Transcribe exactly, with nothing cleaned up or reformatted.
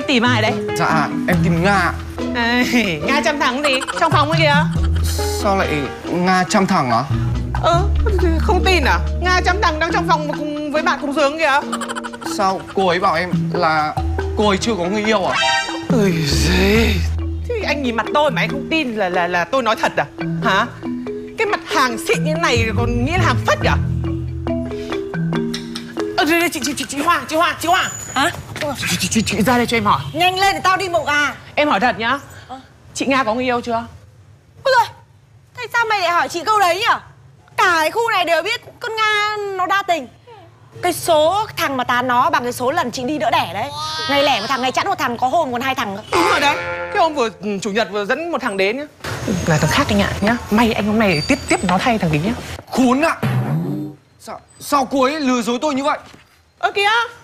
tìm ai đấy? Dạ em tìm Nga. À, Nga chăm thằng gì? Trong phòng ấy kìa. Sao lại Nga chăm thằng à? Ừ, không tin à? Nga chăm thằng đang trong phòng cùng với bạn cùng giường kìa. Sao cô ấy bảo em là cô ấy chưa có người yêu à? Ôi giời. Thế anh nhìn mặt tôi mà anh không tin là là là tôi nói thật à? Hả? Cái mặt hàng xịn như này còn nghĩ là hàng phất à? Ờ, đây, đây, chị, chị, chị, chị Hoa, chị Hoa, chị Hoa. Hả? Chị, chị, chị, chị ra đây cho em hỏi. Nhanh lên để tao đi mộng à. Em hỏi thật nhá. Chị Nga có người yêu chưa? Ôi rồi, tại sao mày lại hỏi chị câu đấy nhỉ? Cả cái khu này đều biết con Nga nó đa tình. Cái số thằng mà tán nó bằng cái số lần chị đi đỡ đẻ đấy. Ngày lẻ một thằng, ngày chẵn một thằng, có hôm còn hai thằng nữa. Đúng rồi đấy. Cái hôm vừa chủ nhật vừa dẫn một thằng đến nhá. Là thằng khác anh ạ nhá. May anh hôm nay tiếp tiếp nó thay thằng kính nhá. Khốn ạ. Sao, sao cô ấy lừa dối tôi như vậy? Ơ kìa.